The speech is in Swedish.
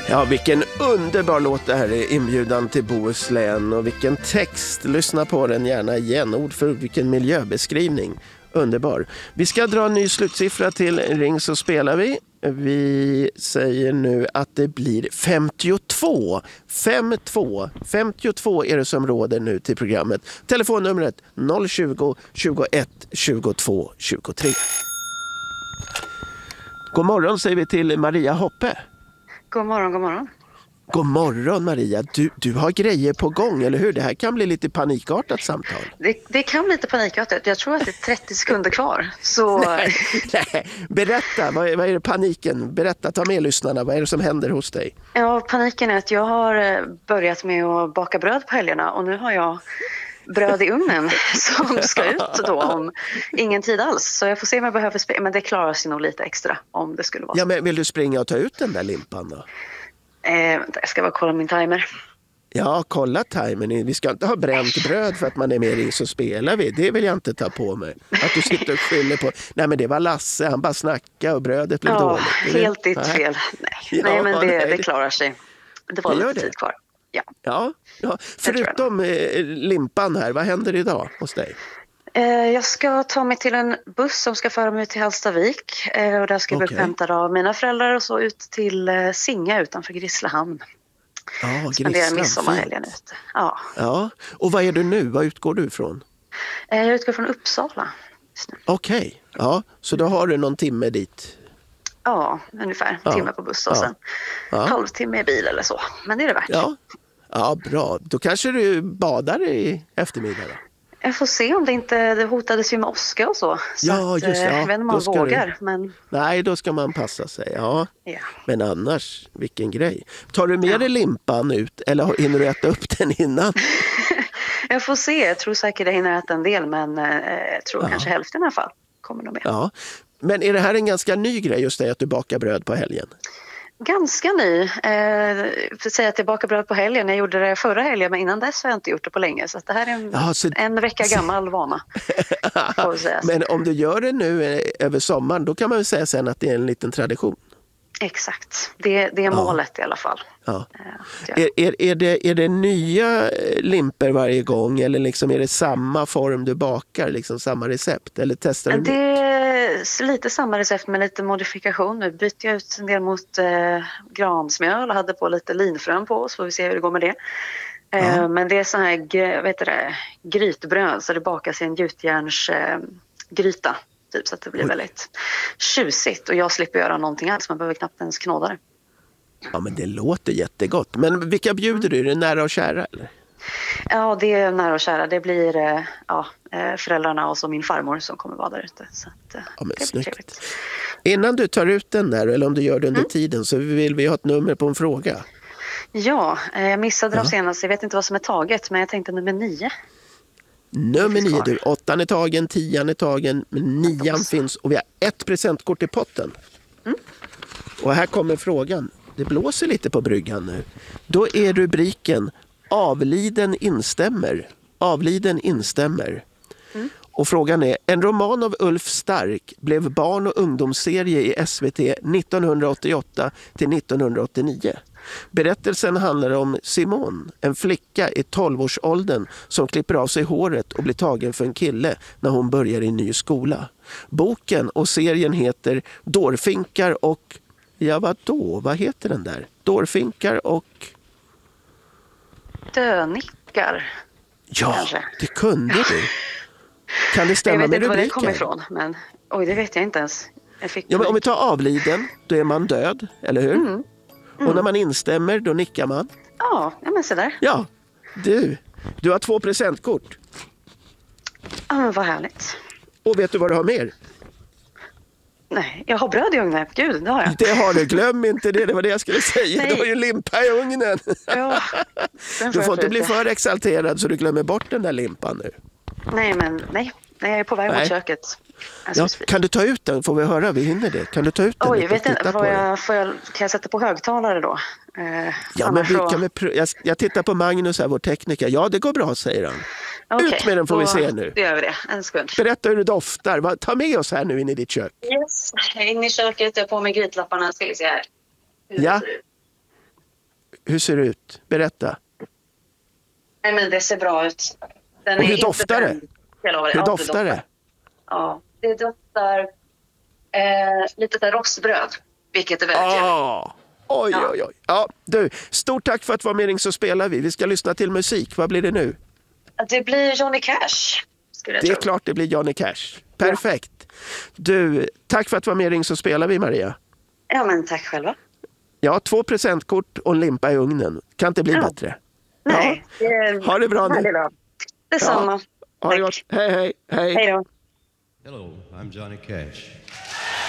Ja, vilken underbar låt det här är, Inbjudan till Bohuslän, och vilken text. Lyssna på den gärna igen, ord för ord, vilken miljöbeskrivning. Underbar. Vi ska dra en ny slutsiffra till Ring så spelar vi. Vi säger nu att det blir 52. 52 är det som råder nu till programmet. Telefonnumret 020 21 22 23. God morgon säger vi till Maria Hoppe. God morgon, god morgon. God morgon Maria, du har grejer på gång, eller hur? Det här kan bli lite panikartat samtal. Det kan bli lite panikartat. Jag tror att det är 30 sekunder kvar. Så... Nej. Berätta, vad är det paniken? Berätta, ta med lyssnarna. Vad är det som händer hos dig? Ja, paniken är att jag har börjat med att baka bröd på helgerna. Och nu har jag bröd i ugnen som ska ut då om ingen tid alls. Så jag får se om jag behöver springa. Men det klarar sig nog lite extra om det skulle vara så. Ja, men vill du springa och ta ut den där limpan då? Jag ska bara kolla min timer. Ja, kolla timern. Vi ska inte ha bränt bröd för att man är med i så spelar vi. Det vill jag inte ta på mig. Att du sitter och skyller på... Nej, men det var Lasse. Han bara snackade och brödet blev dåligt. Helt ditt fel. Nej, men det klarar sig. Det var lite tid kvar. Ja. Förutom limpan här, vad händer idag hos dig? Jag ska ta mig till en buss som ska föra mig till Hallstavik. Och där ska jag bli hämtad av mina föräldrar och så ut till Singa utanför Grisslehamn. Ja, Spenderar midsommarhelgen ute. Ja. Och vad är du nu? Vad utgår du ifrån? Jag utgår från Uppsala. Okej. Ja. Så då har du någon timme dit? Ja, ungefär. En timme på buss och sen halvtimme i bil eller så. Men det är det värt. Ja, bra. Då kanske du badar i eftermiddag då? Jag får se om det hotades ju med åska och så. Ja, just det. Jag vet inte om man vågar. Men... Nej, då ska man passa sig. Ja. Men annars, vilken grej. Tar du med dig limpan ut eller hinner du äta upp den innan? Jag får se. Jag tror säkert jag hinner äta en del, men jag tror kanske hälften i alla fall kommer nog med. Ja. Men är det här en ganska ny grej just det att du bakar bröd på helgen? Ganska ny. För att säga att jag bakar bröd på helgen. Jag gjorde det förra helgen, men innan dess har jag inte gjort det på länge. Så att det här är en vecka gammal vana. Men om du gör det nu över sommaren, då kan man väl säga sen att det är en liten tradition. Exakt. Det är målet i alla fall. Ja. Är det nya limper varje gång eller liksom är det samma form du bakar, liksom samma recept? Eller testar du det är lite samma recept med lite modifikation. Nu byter jag ut en del mot gransmjöl och hade på lite linfrön på, så får vi se hur det går med det. Men det är så här grytbröd, så det bakas i en gjutjärnsgryta. Typ, så att det blir väldigt tjusigt och jag slipper göra någonting alls, man behöver knappt ens knåda det. Ja, men det låter jättegott. Men vilka bjuder du? Är det nära och kära eller? Ja, det är nära och kära. Det blir föräldrarna och så min farmor som kommer vara där ute. Så att, men det blir trevligt. Innan du tar ut den där, eller om du gör det under tiden, så vill vi ha ett nummer på en fråga. Ja, jag missade de senaste. Jag vet inte vad som är taget, men jag tänkte nummer 9. Nummer 9, du. 8 är tagen, 10 är tagen, men 9 finns och vi har ett presentkort i potten. Och här kommer frågan. Det blåser lite på bryggan nu. Då är rubriken Avliden instämmer. Avliden instämmer. Och frågan är, en roman av Ulf Stark blev barn- och ungdomsserie i SVT 1988 till 1989. Berättelsen handlar om Simone, en flicka i 12-årsåldern som klipper av sig håret och blir tagen för en kille när hon börjar i en ny skola. Boken och serien heter Dårfinkar och... Ja, vadå? Vad heter den där? Dårfinkar och... Dönickar. Ja, kanske. Det kunde du. Kan det stämma med rubriken? Jag vet inte var det kommer ifrån, men det vet jag inte ens. Men om vi tar avliden, då är man död, eller hur? Och när man instämmer, då nickar man. Ja, men så där. Ja, du har 2 presentkort. Ja, men vad härligt. Och vet du vad du har mer? Nej, jag har bröd i ugnen. Gud, det har jag. Det har du, glöm inte det. Det var det jag skulle säga. Nej. Du har ju limpa i ugnen. Ja, du får inte bli för exalterad så du glömmer bort den där limpan nu. Nej, jag är på väg mot köket. Ja, kan du ta ut den? Får vi höra? Vi hinner det. Kan du ta ut den? Oj, vet inte. Kan jag sätta på högtalare då? Ja, men jag tittar på Magnus här, vår tekniker. Ja, det går bra, säger han. Okay, ut med den får vi se nu. Då gör vi det. En sekund. Berätta hur det doftar. Ta med oss här nu in i ditt kök. Yes. Jag är inne i köket. Jag har på mig grytlapparna. Ska vi se här. Ja. Hur ser det ut? Berätta. Nej, men det ser bra ut. Den Och är hur inte doftar det? bränd. Hur doftar det? Ja, det doftar lite där rostbröd, vilket är väldigt trevligt. Oj, oj, oj. Ja, du, stort tack för att vara med Ring så spelar vi. Vi ska lyssna till musik. Vad blir det nu? Det blir Johnny Cash, skulle jag Det är tro. klart det blir Johnny Cash. Perfekt. Du, tack för att vara med Ring så spelar vi, Maria. Ja, men tack själva. Ja, 2 presentkort och en limpa i ugnen. Kan inte bli bättre. Nej, Ha det bra nu. Detsamma. Ha det gott. Hej, hej, hej. Hej då. Hello, I'm Johnny Cash.